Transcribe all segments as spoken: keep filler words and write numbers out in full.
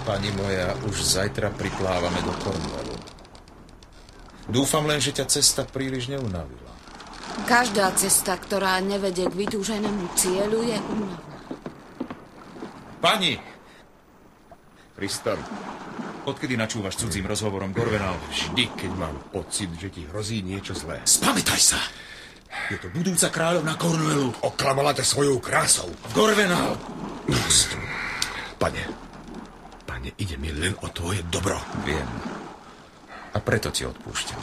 Pani moja, už zajtra priplávame do Cornwallu. Dúfam len, že ťa cesta príliš neunavila. Každá cesta, ktorá nevedie k vytúženému cieľu, je únavná. Pani! Tristan, odkedy načúvaš cudzím rozhovorom Gorvenal? Vždy, keď mám pocit, že ti hrozí niečo zlé. Spamätaj sa! Je to budúca kráľovna Cornwallu. Oklamala ťa svojou krásou. V Gorvenal! Pane, pane, ide mi len o tvoje dobro. Viem. A preto ti odpúšťam.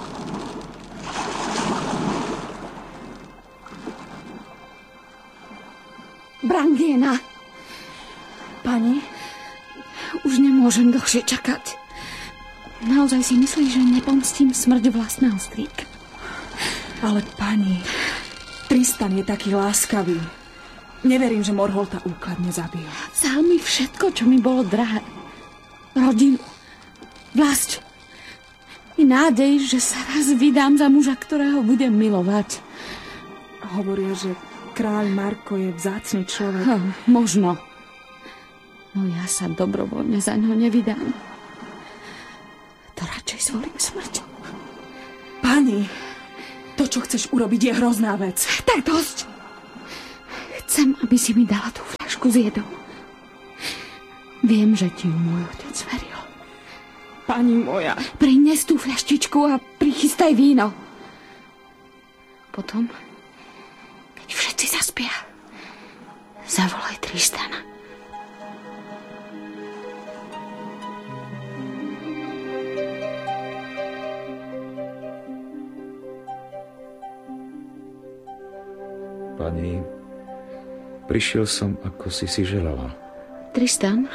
Brangiena! Pani? Už nemôžem dlhšie čakať. Naozaj si myslíš, že nepomstím smrť vlastného strýka? Ale pani, Tristan je taký láskavý. Neverím, že Morholta úkladne zabil. Vzal mi všetko, čo mi bolo drahé. Rodinu, vlast i nádej, že sa raz vydám za muža, ktorého budem milovať. Hovoria, že kráľ Marko je vzácny človek. Hm, možno. No ja sa dobrovoľne za ňo nevydám. To radšej zvolím smrť. Pani, to, čo chceš urobiť, je hrozná vec. Tak dosť. Chcem, aby si mi dala tú fľašku s jedou. Viem, že ti ju môj otec veril. Pani moja. Prines tú fľaštičku a prichystaj víno. Potom, keď všetci zaspia, zavolaj Tristana. Pani, prišiel som, ako si si želala. Tristan,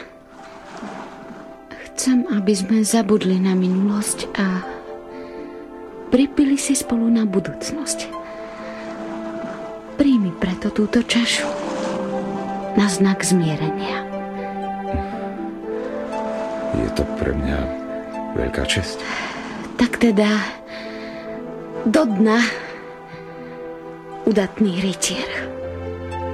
chcem, aby sme zabudli na minulosť a pripili si spolu na budúcnosť. Príjmi preto túto čašu na znak zmierenia. Je to pre mňa veľká česť. Tak teda do dna, udatný rytier.